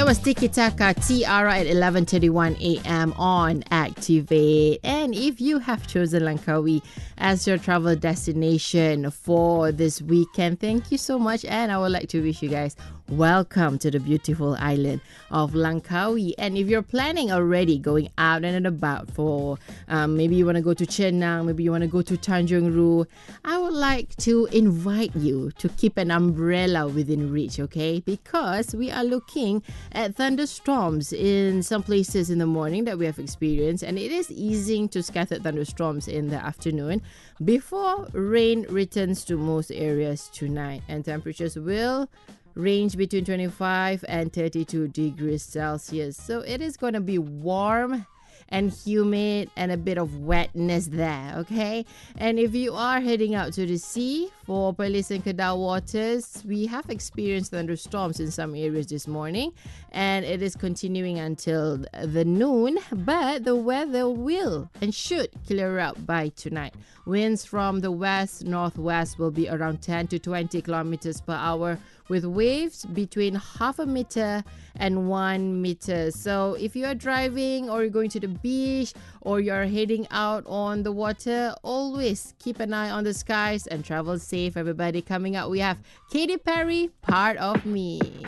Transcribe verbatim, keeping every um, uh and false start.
That was Tiki Taka Tiara at eleven thirty-one a.m. on Activate. And if you have chosen Langkawi as your travel destination for this weekend, thank you so much. And I would like to wish you guys welcome to the beautiful island of Langkawi. And if you're planning already going out and about for um, maybe you want to go to Chenang, maybe you want to go to Tanjung Ru, I would like to invite you to keep an umbrella within reach, okay? Because we are looking at thunderstorms in some places in the morning that we have experienced, and it is easing to scattered thunderstorms in the afternoon before rain returns to most areas tonight, and temperatures will range between twenty-five and thirty-two degrees Celsius. So it is going to be warm and humid and a bit of wetness there, okay? And if you are heading out to the sea for Perlis and Kedah waters, we have experienced thunderstorms in some areas this morning, and it is continuing until the noon, but the weather will and should clear up by tonight. Winds from the west northwest will be around ten to twenty kilometers per hour, with waves between half a meter and one meter. So if you are driving or you're going to the beach or you're heading out on the water, always keep an eye on the skies and travel safe, everybody. Coming up, we have Katy Perry, Part of Me.